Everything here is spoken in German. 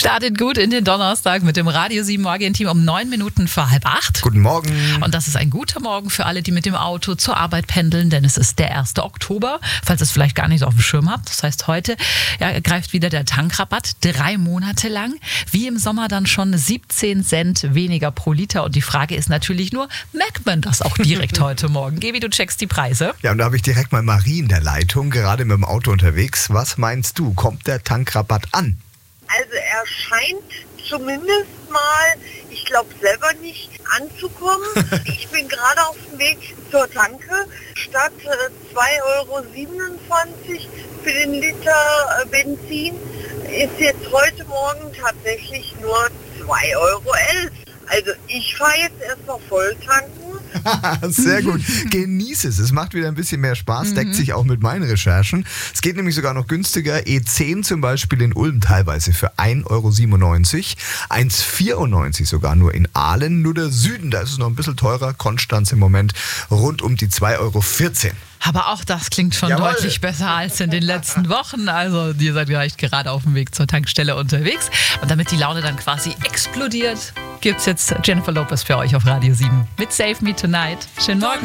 Startet gut in den Donnerstag mit dem Radio 7 Morgen-Team um 9 Minuten vor 7:30. Guten Morgen. Und das ist ein guter Morgen für alle, die mit dem Auto zur Arbeit pendeln, denn es ist der 1. Oktober, falls ihr es vielleicht gar nicht auf dem Schirm habt. Das heißt, heute greift wieder der Tankrabatt 3 Monate lang. Wie im Sommer dann schon 17 Cent weniger pro Liter. Und die Frage ist natürlich nur, merkt man das auch direkt heute Morgen? Gebi, du checkst die Preise. Ja, und da habe ich direkt mal Marie in der Leitung, gerade mit dem Auto unterwegs. Was meinst du, kommt der Tankrabatt an? Also er scheint zumindest mal, ich glaube selber nicht, anzukommen. Ich bin gerade auf dem Weg zur Tanke. Statt 2,27 € für den Liter Benzin ist jetzt heute Morgen tatsächlich nur 2,11 €. Also ich fahre jetzt erstmal voll tanken. Sehr gut. Genieße es. Es macht wieder ein bisschen mehr Spaß, deckt sich auch mit meinen Recherchen. Es geht nämlich sogar noch günstiger. E10 zum Beispiel in Ulm teilweise für 1,97 €. 1,94 € sogar nur in Aalen. Nur der Süden, da ist es noch ein bisschen teurer. Konstanz im Moment rund um die 2,14 €. Aber auch das klingt schon deutlich besser als in den letzten Wochen. Also ihr seid vielleicht gerade auf dem Weg zur Tankstelle unterwegs. Und damit die Laune dann quasi explodiert, gibt's jetzt Jennifer Lopez für euch auf Radio 7 mit Save Me Tonight. Schönen Morgen.